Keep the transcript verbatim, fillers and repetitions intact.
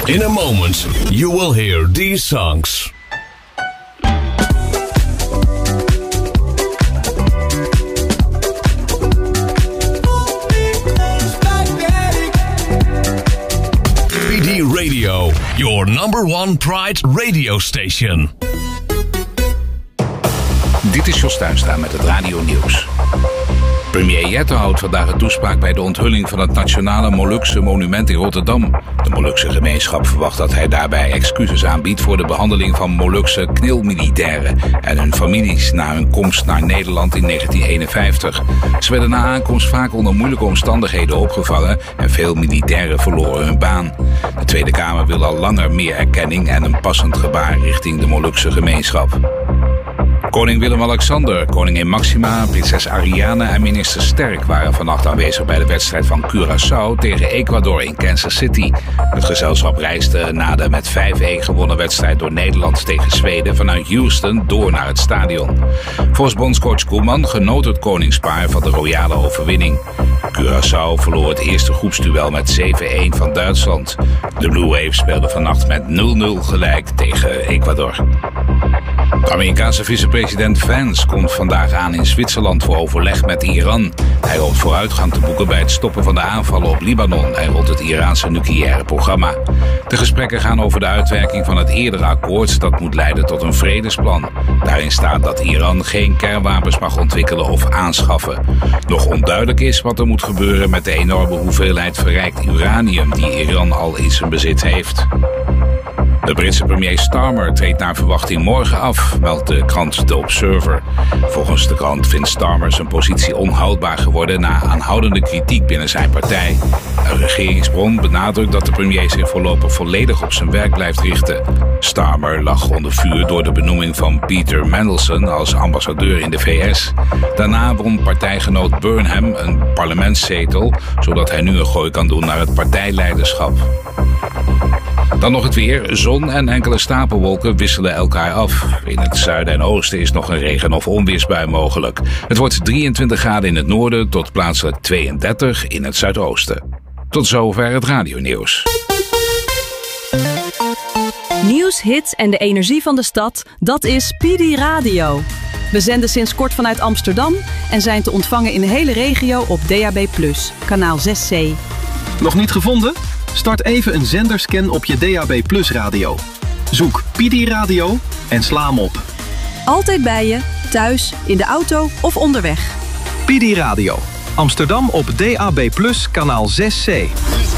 In a moment, you will hear these songs. P D Radio, your number one Pride radio station. Dit is Jos Tuinstra met het Radio Nieuws. Premier Jetten houdt vandaag een toespraak bij de onthulling van het Nationale Molukse Monument in Rotterdam. De Molukse gemeenschap verwacht dat hij daarbij excuses aanbiedt voor de behandeling van Molukse knilmilitairen en hun families na hun komst naar Nederland in negentien eenenvijftig. Ze werden na aankomst vaak onder moeilijke omstandigheden opgevangen en veel militairen verloren hun baan. De Tweede Kamer wil al langer meer erkenning en een passend gebaar richting de Molukse gemeenschap. Koning Willem-Alexander, koningin Maxima, prinses Ariane en minister Sterk waren vannacht aanwezig bij de wedstrijd van Curaçao tegen Ecuador in Kansas City. Het gezelschap reisde na de met vijf-een gewonnen wedstrijd door Nederland tegen Zweden vanuit Houston door naar het stadion. Volgens bondscoach Koeman genoot het koningspaar van de royale overwinning. Curaçao verloor het eerste groepsduel met zeven-een van Duitsland. De Blue Waves speelden vannacht met nul nul gelijk tegen Ecuador. De Amerikaanse vicepresident Vance komt vandaag aan in Zwitserland voor overleg met Iran. Hij hoopt vooruitgang te boeken bij het stoppen van de aanvallen op Libanon en rond het Iraanse nucleaire programma. De gesprekken gaan over de uitwerking van het eerdere akkoord dat moet leiden tot een vredesplan. Daarin staat dat Iran geen kernwapens mag ontwikkelen of aanschaffen. Nog onduidelijk is wat er moet gebeuren met de enorme hoeveelheid verrijkt uranium die Iran al in zijn bezit heeft. De Britse premier Starmer treedt naar verwachting morgen af, meldt de krant The Observer. Volgens de krant vindt Starmer zijn positie onhoudbaar geworden na aanhoudende kritiek binnen zijn partij. Een regeringsbron benadrukt dat de premier zich voorlopig volledig op zijn werk blijft richten. Starmer lag onder vuur door de benoeming van Peter Mandelson als ambassadeur in de V S. Daarna won partijgenoot Burnham een parlementszetel, zodat hij nu een gooi kan doen naar het partijleiderschap. Dan nog het weer. Zon en enkele stapelwolken wisselen elkaar af. In het zuiden en oosten is nog een regen- of onweersbui mogelijk. Het wordt drieëntwintig graden in het noorden tot plaatselijk tweeëndertig in het zuidoosten. Tot zover het radionieuws. Nieuws, hits en de energie van de stad, dat is P D Radio. We zenden sinds kort vanuit Amsterdam en zijn te ontvangen in de hele regio op D A B plus, kanaal zes C. Nog niet gevonden? Start even een zenderscan op je D A B plus radio. Zoek P D Radio en sla hem op. Altijd bij je, thuis, in de auto of onderweg. P D Radio. Amsterdam op D A B plus, kanaal zes C.